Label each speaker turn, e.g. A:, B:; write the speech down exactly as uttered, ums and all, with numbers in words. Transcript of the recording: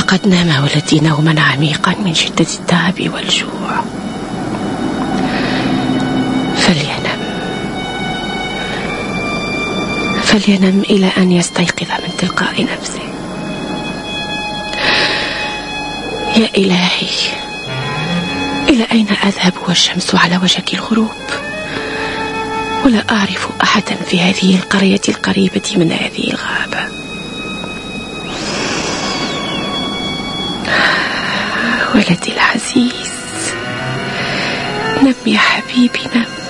A: لقد نام ولدي نوما عميقا من شدة التعب والجوع، فلينم فلينم إلى أن يستيقظ من تلقاء نفسه. يا إلهي، إلى أين أذهب والشمس على وشك الغروب، ولا أعرف أحدا في هذه القرية القريبة من هذه الغابة؟ ولدي العزيز، نم يا حبيبي، نم.